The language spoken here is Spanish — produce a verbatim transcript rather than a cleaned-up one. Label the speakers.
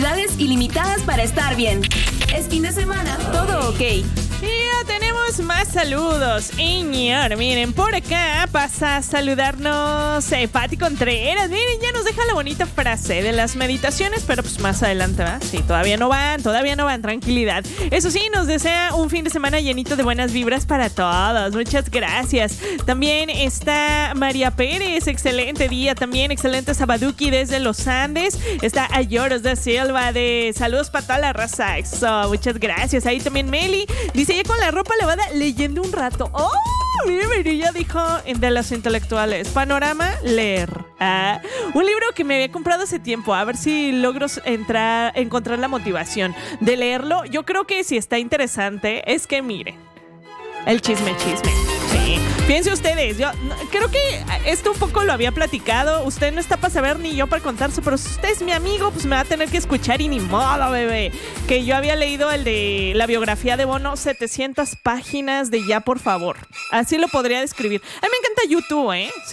Speaker 1: actividades ilimitadas para estar bien. Es fin de semana, todo ok.
Speaker 2: Y ya tenemos más saludos. Iñor, miren, por acá pasa a saludarnos eh, Pati Contreras. Miren, ya nos deja la bonita frase de las meditaciones, pero pues más adelante, ¿va? Sí, todavía no van, todavía no van, tranquilidad. Eso sí, nos desea un fin de semana llenito de buenas vibras para todos. Muchas gracias. También está María Pérez, excelente día. También excelente Sabaduki desde los Andes. Está Ayoros de Silva de saludos para toda la raza. Eso, muchas gracias. Ahí también Meli dice, ya con la ropa lavada leyendo un rato. ¡Oh! Mira, Mirilla dijo de las intelectuales. Panorama, leer. Ah, un libro que me había comprado hace tiempo. A ver si logro entrar, encontrar la motivación de leerlo. Yo creo que si está interesante es que mire. El chisme, chisme. Sí. Fíjense ustedes, yo no, creo que esto un poco lo había platicado. Usted no está para saber ni yo para contarse, pero si usted es mi amigo, pues me va a tener que escuchar y ni modo, bebé. Que yo había leído el de la biografía de Bono, setecientas páginas de ya, por favor. Así lo podría describir. A mí me encanta YouTube, ¿eh? Sí.